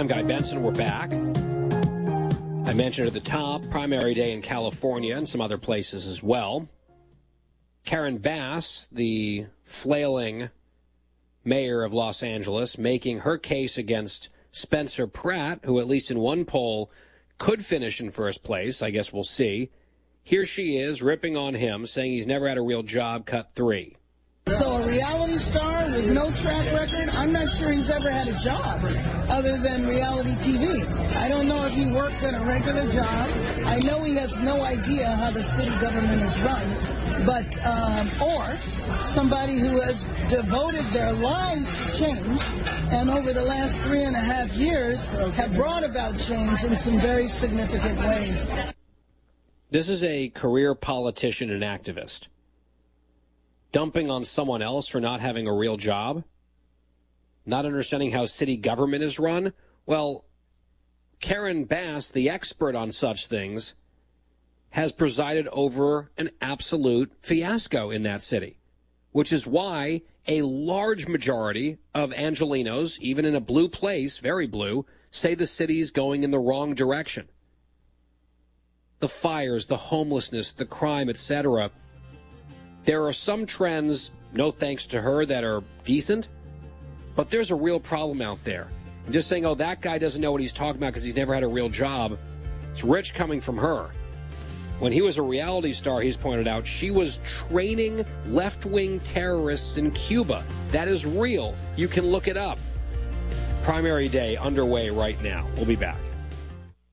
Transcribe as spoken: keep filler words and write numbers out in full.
I'm Guy Benson. We're back. I mentioned at the top, primary day in California and some other places as well. Karen Bass, the flailing mayor of Los Angeles, making her case against Spencer Pratt, who at least in one poll could finish in first place. I guess we'll see. Here she is, ripping on him, saying he's never had a real job, cut three. So a reality star with no track record, I'm not sure he's ever had a job other than reality T V. I don't know if he worked at a regular job. I know he has no idea how the city government is run, but um, or somebody who has devoted their lives to change and over the last three and a half years have brought about change in some very significant ways. This is a career politician and activist dumping on someone else for not having a real job, not understanding how city government is run. Well, Karen Bass, the expert on such things, has presided over an absolute fiasco in that city, which is why a large majority of Angelenos, even in a blue place, very blue, say the city's going in the wrong direction. The fires, the homelessness, the crime, et cetera. There are some trends, no thanks to her, that are decent, but there's a real problem out there. And just saying, oh, that guy doesn't know what he's talking about because he's never had a real job, it's rich coming from her. When he was a reality star, he's pointed out, she was training left-wing terrorists in Cuba. That is real. You can look it up. Primary day underway right now. We'll be back.